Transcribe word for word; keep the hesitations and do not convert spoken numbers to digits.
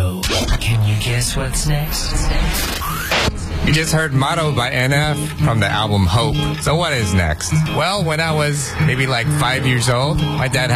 Show. Can you guess what's next? You just heard Motto by N F from the album Hope. So what is next? Well, when I was maybe like five years old, my dad